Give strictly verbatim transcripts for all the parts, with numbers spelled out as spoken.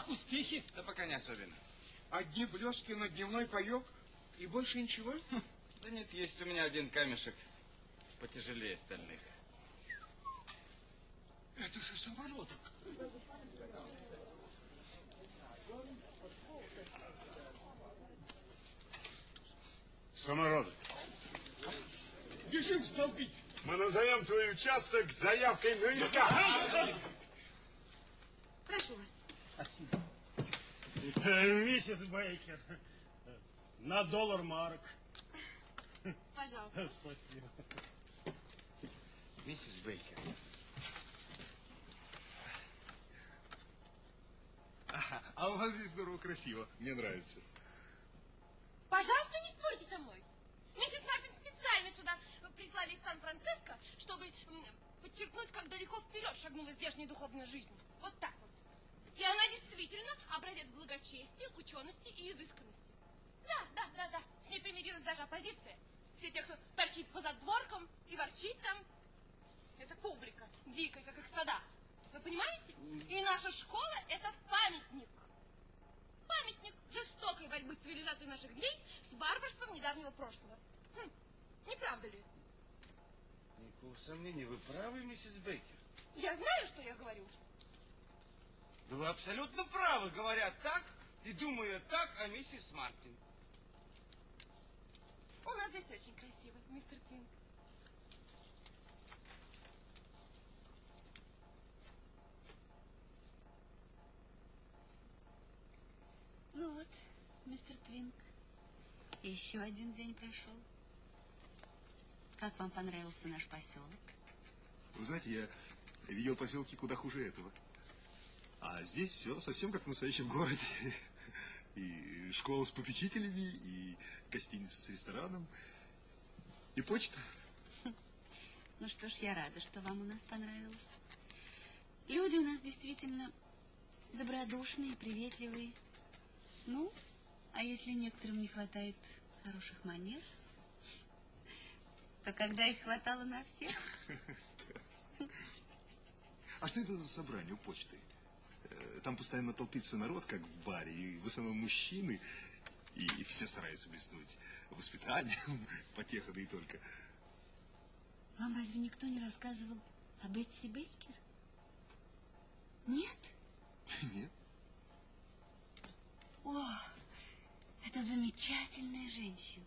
Как успехи? Да пока не особенно. Одни блески на дневной паёк и больше ничего? Хм. Да нет, есть у меня один камешек потяжелее остальных. Это же самородок. Самородок. Бежим столбить. Мы назовем твой участок заявкой на иск. Прошу вас. Спасибо. Миссис Бейкер, на доллар марок. Пожалуйста. Спасибо. Миссис Бейкер. А, а у вас здесь здорово красиво. Мне нравится. Пожалуйста, не спорьте со мной. Миссис Мартин специально сюда прислали из Сан-Франциско, чтобы подчеркнуть, как далеко вперед шагнула здешняя духовная жизнь. Вот так вот. И она действительно образец благочестия, учености и изысканности. Да, да, да, да. С ней примирилась даже оппозиция. Все те, кто торчит по задворкам и ворчит там. Это публика, дикая, как их стада. Вы понимаете? И наша школа – это памятник. Памятник жестокой борьбы цивилизации наших дней с варварством недавнего прошлого. Хм, не правда ли? Никакого сомнения, вы правы, миссис Бейкер. Я знаю, что я говорю. Да вы абсолютно правы, говоря так и думая так о миссис Мартин. У нас здесь очень красиво, мистер Тинг. Ну вот, мистер Твинк, еще один день прошел. Как вам понравился наш поселок? Вы знаете, я видел поселки куда хуже этого. А здесь все совсем как в настоящем городе. И школа с попечителями, и гостиница с рестораном, и почта. Ну что ж, я рада, что вам у нас понравилось. Люди у нас действительно добродушные, приветливые. Ну, а если некоторым не хватает хороших манер, то когда их хватало на всех... А что это за собрание у почты? Там постоянно толпится народ, как в баре, и в основном мужчины, и все стараются блеснуть воспитанием, потеха, да и только. Вам разве никто не рассказывал о Бетси Бейкер? Нет? Нет. О, это замечательная женщина.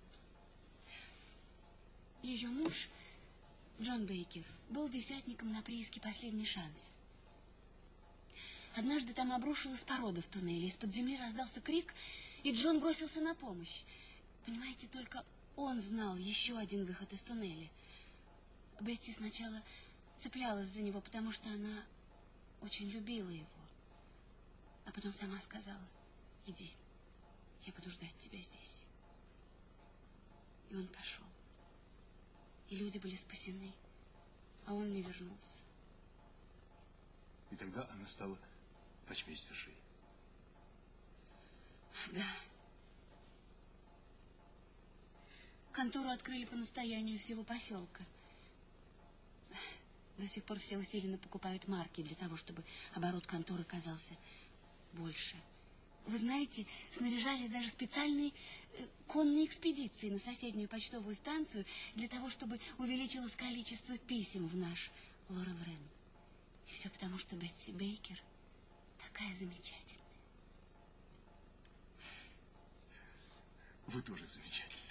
Ее муж, Джон Бейкер, был десятником на прииске «Последний шанс». Однажды там обрушилась порода в туннеле, из-под земли раздался крик, и Джон бросился на помощь. Понимаете, только он знал еще один выход из туннеля. Бетти сначала цеплялась за него, потому что она очень любила его. А потом сама сказала: иди, я буду ждать тебя здесь. И он пошел. И люди были спасены, а он не вернулся. И тогда она стала почмейстершей. Да. Контору открыли по настоянию всего поселка. До сих пор все усиленно покупают марки для того, чтобы оборот конторы казался больше. Вы знаете, снаряжались даже специальные э, конные экспедиции на соседнюю почтовую станцию для того, чтобы увеличилось количество писем в наш Лорел Рен. И все потому, что Бетси Бейкер такая замечательная. Вы тоже замечательная.